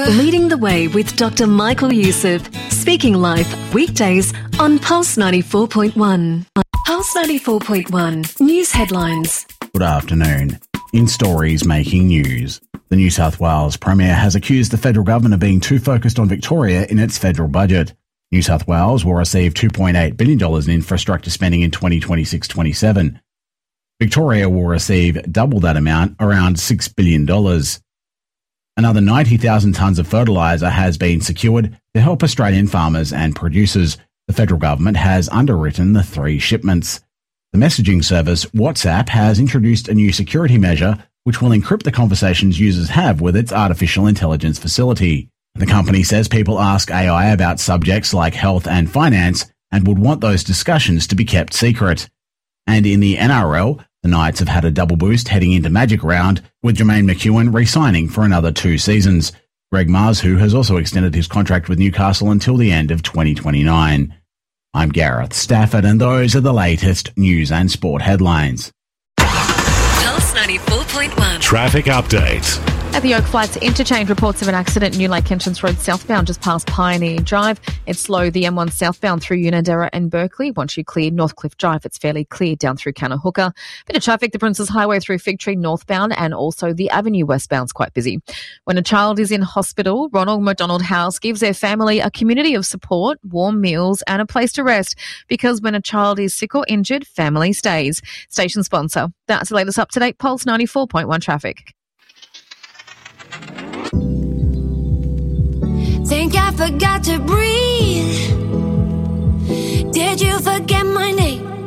Leading the Way with Dr. Michael Youssef. Speaking live weekdays on Pulse 94.1. Pulse 94.1 News Headlines. Good afternoon. In stories making news, the New South Wales Premier has accused the federal government of being too focused on Victoria in its federal budget. New South Wales will receive $2.8 billion in infrastructure spending in 2026-27. Victoria will receive double that amount, around $6 billion. Another 90,000 tonnes of fertiliser has been secured to help Australian farmers and producers. The federal government has underwritten the 3 shipments. The messaging service WhatsApp has introduced a new security measure which will encrypt the conversations users have with its artificial intelligence facility. The company says people ask AI about subjects like health and finance and would want those discussions to be kept secret. And in the NRL, the Knights have had a double boost heading into Magic Round, with Jermaine McEwen re-signing for another 2 seasons. Greg Marzhew has also extended his contract with Newcastle until the end of 2029. I'm Gareth Stafford, and those are the latest news and sport headlines. Pulse 94.1. Traffic update. At the Oak Flats interchange, reports of an accident New Lake Entrance Road southbound just past Pioneer Drive. It's slow, the M1 southbound through Unadera and Berkeley. Once you clear Northcliffe Drive, it's fairly clear down through Kanahooka. Bit of traffic, the Princes Highway through Fig Tree northbound, and also the Avenue westbound's quite busy. When a child is in hospital, Ronald McDonald House gives their family a community of support, warm meals and a place to rest, because when a child is sick or injured, family stays. Station sponsor. That's the latest up-to-date Pulse 94.1 traffic. Think I forgot to breathe. Did you forget my name?